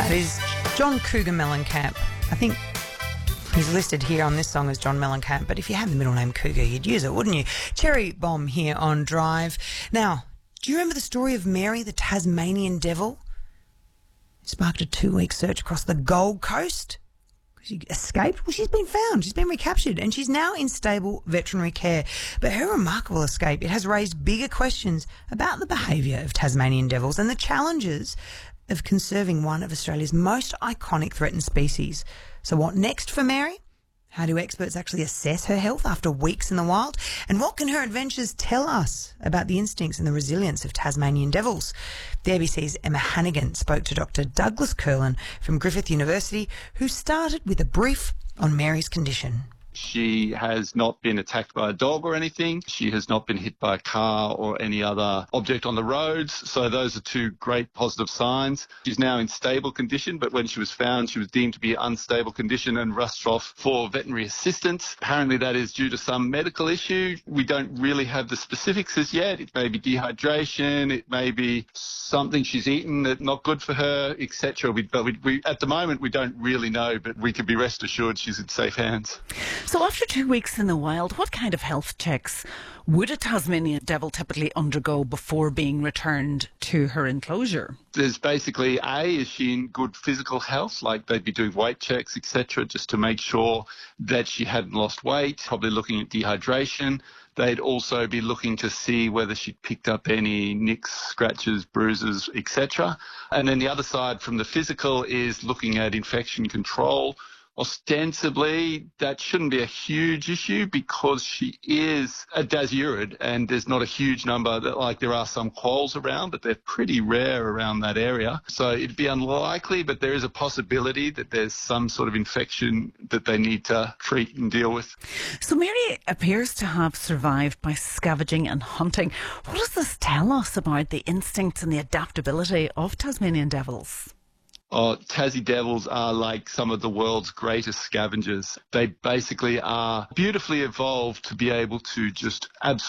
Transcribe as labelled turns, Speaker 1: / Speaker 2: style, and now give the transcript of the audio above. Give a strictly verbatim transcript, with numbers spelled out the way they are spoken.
Speaker 1: That is John Cougar Mellencamp. I think he's listed here on this song as John Mellencamp, but if you had the middle name Cougar, you'd use it, wouldn't you? Cherry Bomb here on Drive. Now, do you remember the story of Mary, the Tasmanian devil? It sparked a two-week search across the Gold Coast. She escaped. Well, she's been found. She's been recaptured, and she's now in stable veterinary care. But her remarkable escape, it has raised bigger questions about the behaviour of Tasmanian devils and the challenges of conserving one of Australia's most iconic threatened species. So what next for Mary? How do experts actually assess her health after weeks in the wild? And what can her adventures tell us about the instincts and the resilience of Tasmanian devils? The A B C's Emma Hannigan spoke to Doctor Douglas Curlin from Griffith University, who started with a brief on Mary's condition.
Speaker 2: She has not been attacked by a dog or anything. She has not been hit by a car or any other object on the roads. So those are two great positive signs. She's now in stable condition, but when she was found, she was deemed to be unstable condition and rushed off for veterinary assistance. Apparently that is due to some medical issue. We don't really have the specifics as yet. It may be dehydration. It may be something she's eaten that's not good for her, et cetera. We, but we, we, at the moment, we don't really know, but we can be rest assured she's in safe hands.
Speaker 3: So after two weeks in the wild, what kind of health checks would a Tasmanian devil typically undergo before being returned to her enclosure?
Speaker 2: There's basically, A, is she in good physical health? Like they'd be doing weight checks, et cetera, just to make sure that she hadn't lost weight, probably looking at dehydration. They'd also be looking to see whether she'd picked up any nicks, scratches, bruises, et cetera. And then the other side from the physical is looking at infection control. Ostensibly, that shouldn't be a huge issue because she is a Dasyurid and there's not a huge number, that, like there are some quolls around, but they're pretty rare around that area. So it'd be unlikely, but there is a possibility that there's some sort of infection that they need to treat and deal with.
Speaker 3: So Mary appears to have survived by scavenging and hunting. What does this tell us about the instincts and the adaptability of Tasmanian devils?
Speaker 2: Oh, Tassie devils are like some of the world's greatest scavengers. They basically are beautifully evolved to be able to just absolutely